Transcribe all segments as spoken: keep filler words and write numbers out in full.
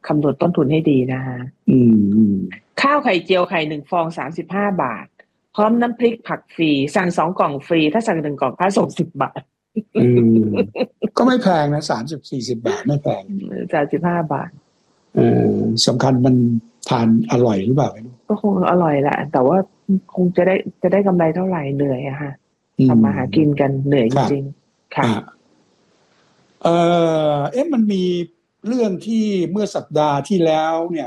คำนวณต้นทุนให้ดีนะคะอืมข้าวไข่เจียวไข่หนึ่งฟองสามสิบห้าบาทพร้อมน้ำพริกผักฟรีสั่งสองกล่องฟรีถ้าสั่งหนึ่งกล่องค่าส่งสิบบาทอืมก็ไม่แพงนะสามสิบสี่สิบบาทไม่แพงสามสิบห้าบาทเออสำคัญมันทานอร่อยหรือเปล่าไม่รู้ก็คงอร่อยแหละแต่ว่าคงจะได้จะได้กำไรเท่าไหร่เหนื่อยอะค่ะทำมาหากินกันเหนื่อยจริงๆค่ะเออเอ๊ะมันมีเรื่องที่เมื่อสัปดาห์ที่แล้วเนี่ย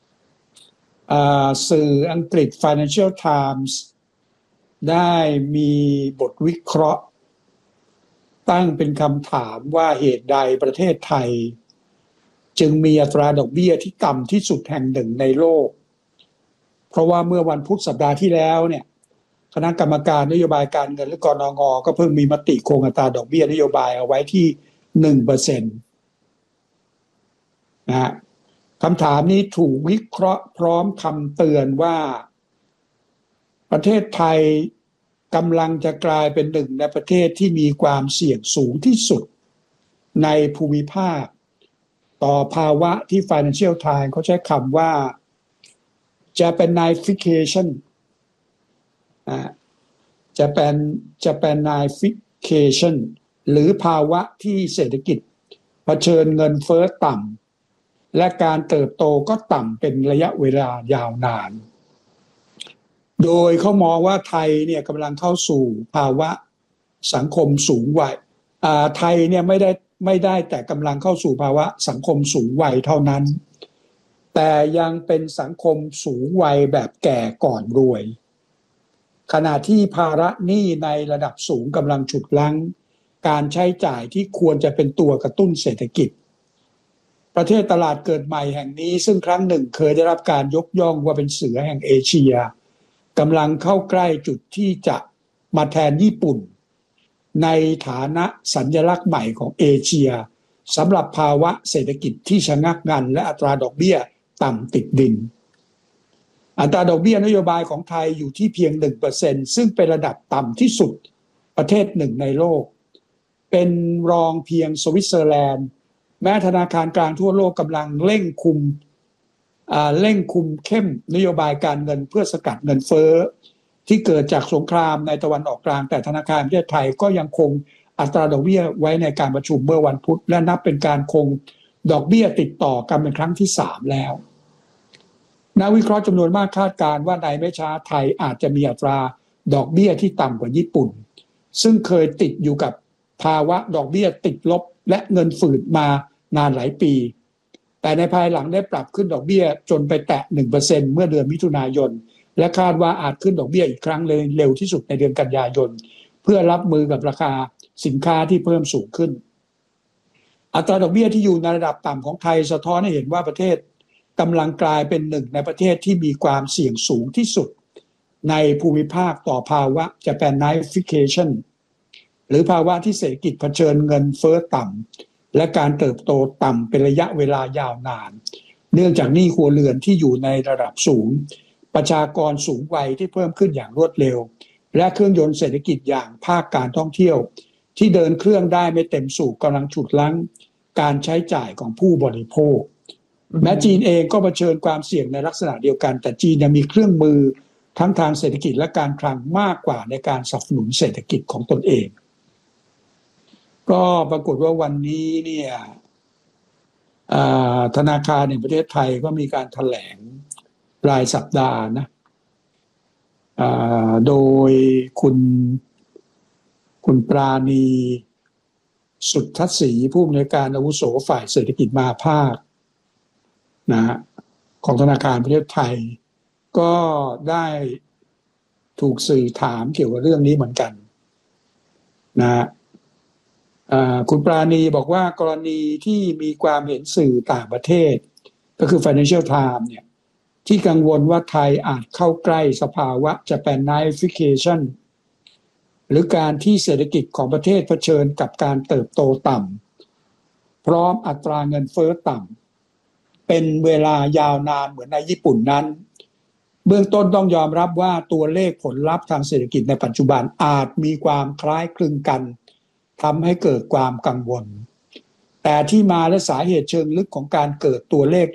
สื่ออังกฤษ Financial Times ได้มีบทวิเคราะห์ตั้งเป็นคำถามว่าเหตุใดประเทศไทยจึงมีอัตราดอกเบี้ยที่ต่ำที่สุดแห่งหนึ่งในโลกเพราะว่าเมื่อวันพุธสัปดาห์ที่แล้วเนี่ยคณะกรรมการนโยบายการเงินหรือกนง.ก็เพิ่งมีมติคงอัตราดอกเบี้ยนโยบายเอาไว้ที่ หนึ่งเปอร์เซ็นต์ นะฮะคำถามนี้ถูกวิเคราะห์พร้อมคำเตือนว่าประเทศไทยกำลังจะกลายเป็นหนึ่งในประเทศที่มีความเสี่ยงสูงที่สุดในภูมิภาคต่อภาวะที่ Financial Times เขาใช้คำว่า Japanification อ่า Japan Japanification หรือภาวะที่เศรษฐกิจเผชิญเงินเฟ้อต่ำและการเติบโตก็ต่ำเป็นระยะเวลายาวนานโดยเขามองว่าไทยเนี่ยกำลังเข้าสู่ภาวะสังคมสูงวัยอ่าไทยเนี่ยไม่ได้ไม่ได้แต่กำลังเข้าสู่ภาวะสังคมสูงวัยเท่านั้นแต่ยังเป็นสังคมสูงวัยแบบแก่ก่อนรวยขณะที่ภาระหนี้ในระดับสูงกำลังฉุดรั้งการใช้จ่ายที่ควรจะเป็นตัวกระตุ้นเศรษฐกิจประเทศตลาดเกิดใหม่แห่งนี้ซึ่งครั้งหนึ่งเคยได้รับการยกย่องว่าเป็นเสือแห่งเอเชียกำลังเข้าใกล้จุดที่จะมาแทนญี่ปุ่นในฐานะสัญลักษณ์ใหม่ของเอเชียสำหรับภาวะเศรษฐกิจที่ชะงักงันและอัตราดอกเบี้ยต่ำติดดินอัตราดอกเบี้ยนโยบายของไทยอยู่ที่เพียง หนึ่งเปอร์เซ็นต์ ซึ่งเป็นระดับต่ำที่สุดประเทศหนึ่งในโลกเป็นรองเพียงสวิตเซอร์แลนด์แม้ธนาคารกลางทั่วโลกกำลังเร่งคุมเร่งคุมเข้มนโยบายการเงินเพื่อสกัดเงินเฟ้อที่เกิดจากสงครามในตะวันออกกลางแต่ธนาคารประเทศไทยก็ยังคงอัตราดอกเบี้ยไว้ในการประชุมเมื่อวันพุธและนับเป็นการคงดอกเบี้ยติดต่อกันเป็นครั้งที่สามแล้วนักวิเคราะห์จำนวนมากคาดการณ์ว่าในไม่ช้าไทยอาจจะมีอัตราดอกเบี้ยที่ต่ำกว่าญี่ปุ่นซึ่งเคยติดอยู่กับภาวะดอกเบี้ยติดลบและเงินฝืดมานานหลายปีแต่ในภายหลังได้ปรับขึ้นดอกเบี้ยจนไปแตะ หนึ่งเปอร์เซ็นต์ เมื่อเดือนมิถุนายนและคาดว่าอาจขึ้นดอกเบี้ยอีกครั้งเลยเร็วที่สุดในเดือนกันยายนเพื่อรับมือกับราคาสินค้าที่เพิ่มสูงขึ้นอัตราดอกเบี้ยที่อยู่ในระดับต่ำของไทยสะท้อนให้เห็นว่าประเทศกำลังกลายเป็นหนึ่งในประเทศที่มีความเสี่ยงสูงที่สุดในภูมิภาคต่อภาวะ Japanification หรือภาวะที่เศรษฐกิจเผชิญเงินเฟ้อต่ำและการเติบโตต่ำเป็นระยะเวลายาวนานเนื่องจากหนี้ครัวเรือนที่อยู่ในระดับสูงประชากรสูงวัยที่เพิ่มขึ้นอย่างรวดเร็วและเครื่องยนต์เศรษฐกิจอย่างภาคการท่องเที่ยวที่เดินเครื่องได้ไม่เต็มสูบกำลังฉุดรั้งการใช้จ่ายของผู้บริโภคแม้จีนเองก็เผชิญความเสี่ยงในลักษณะเดียวกันแต่จีนยังมีเครื่องมือทั้งทางเศรษฐกิจและการคลังมากกว่าในการสนับสนุนเศรษฐกิจของตนเองก็ปรากฏว่าวันนี้เนี่ยธนาคารแห่งประเทศไทยก็มีการแถลงรายสัปดาห์นะโดยคุณคุณปราณีสุทธศรีผู้อำนวยการอาวุโสฝ่ายเศรษฐกิจมหาภาคนะของธนาคารประเทศไทยก็ได้ถูกสื่อถามเกี่ยวกับเรื่องนี้เหมือนกันนะคุณปราณีบอกว่ากรณีที่มีความเห็นสื่อต่างประเทศก็คือ Financial Times เนี่ยที่กังวลว่าไทยอาจเข้าใกล้สภาวะ Japanification หรือการที่เศรษฐกิจของประเทศเผชิญกับการเติบโตต่ำพร้อมอัตราเงินเฟ้อต่ำเป็นเวลายาวนานเหมือนในญี่ปุ่นนั้นเบื้องต้นต้องยอมรับว่าตัวเลขผลลัพธ์ทางเศรษฐกิจในปัจจุบันอาจมีความคล้ายคลึงกันทำให้เกิดความกังวลแต่ที่มาและสาเหตุเชิงลึกของการเกิดตัวเลข